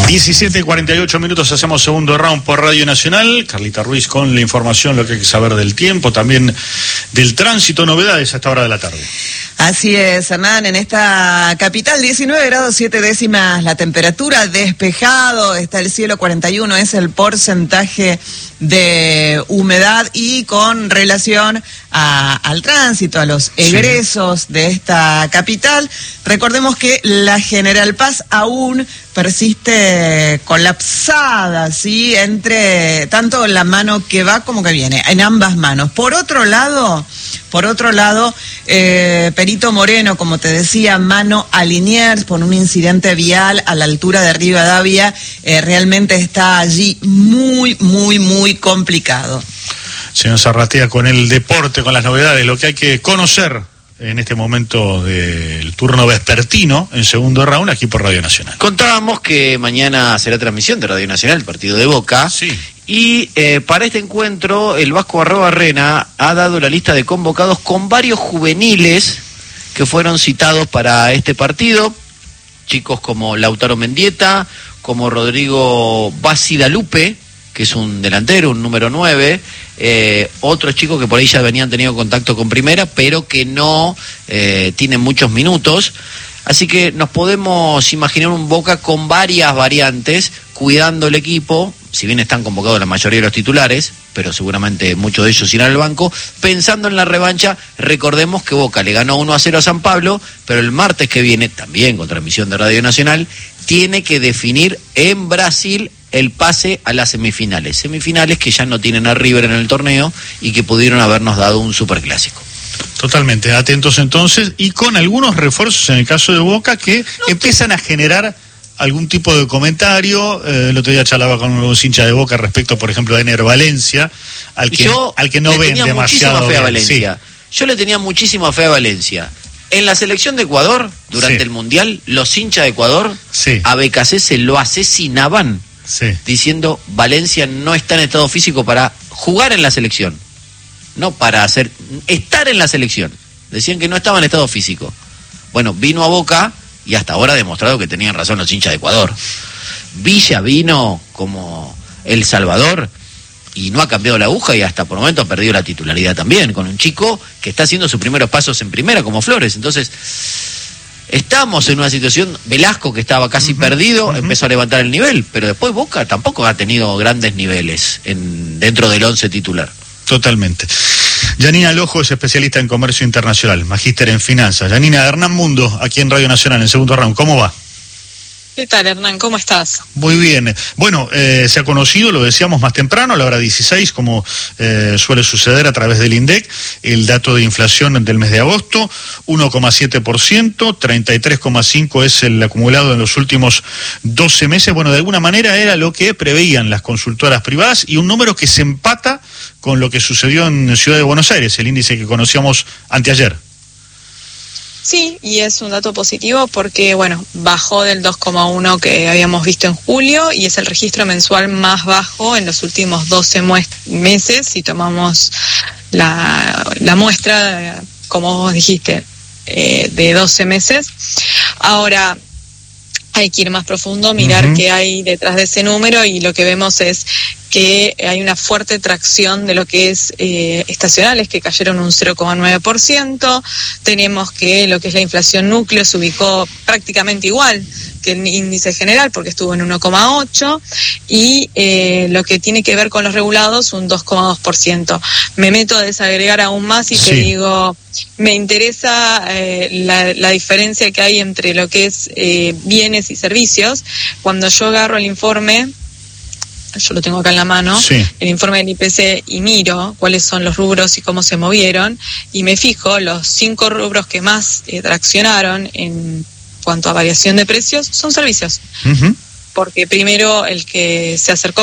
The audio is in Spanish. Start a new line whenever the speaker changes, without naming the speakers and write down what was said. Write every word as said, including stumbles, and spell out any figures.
diecisiete cuarenta y ocho minutos, hacemos segundo round por Radio Nacional. Carlita Ruiz con la información, lo que hay que saber del tiempo, también del tránsito, novedades a esta hora de la tarde.
Así es, Hernán, en esta capital, diecinueve grados siete décimas la temperatura, despejado, está el cielo, cuarenta y uno es el porcentaje de humedad, y con relación a, al tránsito, a los egresos sí. de esta capital, recordemos que la General Paz aún persiste colapsada, ¿sí? Entre tanto la mano que va como que viene, en ambas manos. Por otro lado, por otro lado, eh, Perito Moreno, como te decía, mano a Liniers por un incidente vial a la altura de Rivadavia, eh, realmente está allí muy, muy, muy complicado.
Se nos arratea con el deporte, con las novedades, lo que hay que conocer en este momento del turno vespertino, en segundo round, aquí por Radio Nacional.
Contábamos que mañana será transmisión de Radio Nacional, el partido de Boca.
Sí.
Y eh, para este encuentro, el Vasco Arrobarrena ha dado la lista de convocados con varios juveniles que fueron citados para este partido. Chicos como Lautaro Mendieta, como Rodrigo Basidalupe, que es un delantero, un número nueve, eh, otros chicos que por ahí ya venían teniendo contacto con primera, pero que no eh, tienen muchos minutos. Así que nos podemos imaginar un Boca con varias variantes, cuidando el equipo, si bien están convocados la mayoría de los titulares, pero seguramente muchos de ellos irán al banco. Pensando en la revancha, recordemos que Boca le ganó uno a cero a San Pablo, pero el martes que viene, también con transmisión de Radio Nacional, tiene que definir en Brasil el pase a las semifinales. Semifinales que ya no tienen a River en el torneo y que pudieron habernos dado un superclásico. Totalmente, atentos entonces, y con algunos refuerzos en el caso de Boca que no, empiezan a generar algún tipo de comentario. Eh, el otro día charlaba con unos hinchas de Boca respecto, por ejemplo, a Ener Valencia, al que, Yo
al que no ven demasiado
fe
bien.
A Valencia. Sí. Yo le tenía muchísima fe a Valencia. En la selección de Ecuador, durante sí. el Mundial, los hinchas de Ecuador, sí. a B K C se lo asesinaban, sí. diciendo Valencia no está en estado físico para jugar en la selección. No para hacer, estar en la selección. Decían que no estaba en estado físico. Bueno, vino a Boca y hasta ahora ha demostrado que tenían razón los hinchas de Ecuador. Villa vino como El Salvador y no ha cambiado la aguja, y hasta por el momento ha perdido la titularidad también, con un chico que está haciendo sus primeros pasos en primera como Flores. Entonces, estamos en una situación, Velasco, que estaba casi uh-huh, perdido, uh-huh. empezó a levantar el nivel, pero después Boca tampoco ha tenido grandes niveles en, dentro del once titular.
Totalmente. Yanina Lojo es especialista en comercio internacional, magíster en finanzas. Yanina, Hernán Mundo, aquí en Radio Nacional, en segundo round. ¿Cómo va?
¿Qué tal, Hernán? ¿Cómo estás?
Muy bien. Bueno, eh, se ha conocido, lo decíamos más temprano, a la hora dieciséis, como eh, suele suceder a través del INDEC, el dato de inflación del mes de agosto, uno coma siete por ciento, treinta y tres coma cinco por ciento es el acumulado en los últimos doce meses. Bueno, de alguna manera era lo que preveían las consultoras privadas, y un número que se empata con lo que sucedió en Ciudad de Buenos Aires, el índice que conocíamos anteayer.
Sí, y es un dato positivo porque, bueno, bajó del dos coma uno que habíamos visto en julio, y es el registro mensual más bajo en los últimos doce meses, si tomamos la, la muestra, como vos dijiste, eh, de doce meses. Ahora, hay que ir más profundo, mirar uh-huh. qué hay detrás de ese número, y lo que vemos es que hay una fuerte tracción de lo que es eh, estacionales, que cayeron un cero coma nueve por ciento. Tenemos que lo que es la inflación núcleo se ubicó prácticamente igual que el índice general, porque estuvo en uno coma ocho, y eh, lo que tiene que ver con los regulados, un dos coma dos por ciento. Me meto a desagregar aún más y sí. te digo, me interesa eh, la, la diferencia que hay entre lo que es eh, bienes y servicios. Cuando yo agarro el informe, yo lo tengo acá en la mano, sí. el informe del I P C, y miro cuáles son los rubros y cómo se movieron, y me fijo, los cinco rubros que más eh, traccionaron en cuanto a variación de precios son servicios. Uh-huh. Porque primero el que se acercó